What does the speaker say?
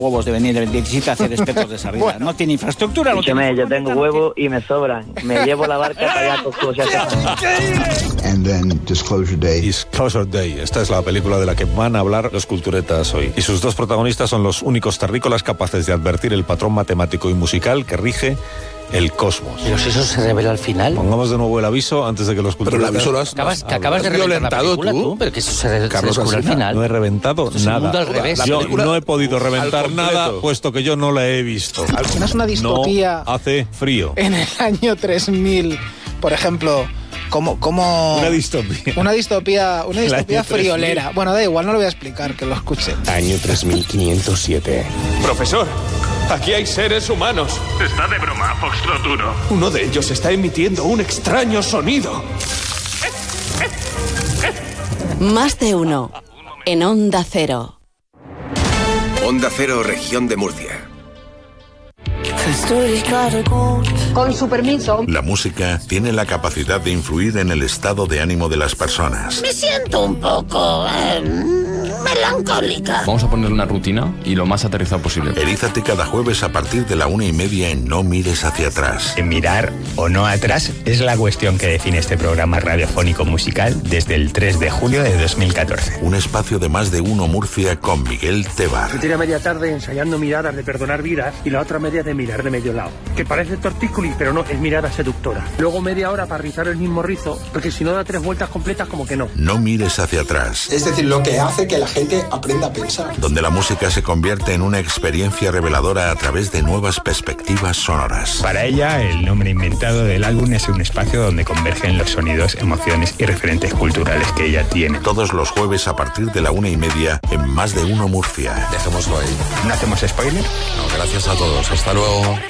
huevos de venir el 17 a hacer espectros de sardina. Bueno. No tiene infraestructura. Escúchame, yo tengo huevos y me sobran. Me llevo la barca para allá con cosas. And then Disclosure Day. Disclosure Day. Esta es la película de la que van a hablar los culturetas hoy. Y sus dos protagonistas son los únicos terrícolas capaces de advertir el patrón matemático y musical que rige el cosmos. ¿Pero si eso se revela al final? Pongamos de nuevo el aviso antes de que los culturetas... Pero el aviso lo has... Acabas de reventar la película, tú. Pero que eso se descubre al final. No he reventado nada. El mundo al revés. Yo no he podido reventar nada, puesto que yo no la he visto. Al final es una distopía... No hace frío. En el año 3000, por ejemplo... Como una distopía. Una distopía friolera. Bueno, da igual, no lo voy a explicar, que lo escuchen. Año 3507. Profesor, aquí hay seres humanos. Está de broma, Foxtrot 1. Uno de ellos está emitiendo un extraño sonido. Más de uno. En Onda Cero. Onda Cero, región de Murcia. Con su permiso. La música tiene la capacidad de influir en el estado de ánimo de las personas. Me siento un poco melancólica. Vamos a poner una rutina y lo más aterrizado posible. Erízate cada jueves a partir de la 1:30 en No Mires Hacia Atrás. En mirar o no atrás es la cuestión que define este programa radiofónico musical desde el 3 de julio de 2014. Un espacio de Más de Uno Murcia con Miguel Tebar. Tiene media tarde ensayando miradas de perdonar vidas y la otra media de mirar de medio lado. Que parece tortícoli, pero no, es mirada seductora. Luego media hora para rizar el mismo rizo, porque si no da 3 vueltas completas como que no. No Mires Hacia Atrás. Es decir, lo que hace que la gente aprenda a pensar. Donde la música se convierte en una experiencia reveladora a través de nuevas perspectivas sonoras. Para ella, el nombre inventado del álbum es un espacio donde convergen los sonidos, emociones y referentes culturales que ella tiene. Todos los jueves a partir de la 1:30 en Más de Uno Murcia. Dejémoslo ahí. ¿No hacemos spoiler? No, gracias a todos. Hasta luego.